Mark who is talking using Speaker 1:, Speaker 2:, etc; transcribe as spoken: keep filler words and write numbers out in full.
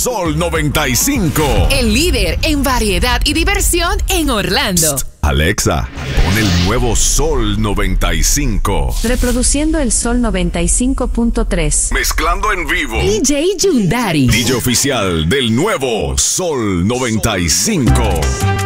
Speaker 1: Sol noventa y cinco.
Speaker 2: El líder en variedad y diversión en Orlando.
Speaker 1: Psst, Alexa, pon el nuevo Sol noventa y cinco.
Speaker 3: Reproduciendo el Sol noventa y cinco punto tres.
Speaker 1: Mezclando en vivo.
Speaker 2: D J Yundari.
Speaker 1: D J oficial del nuevo Sol noventa y cinco.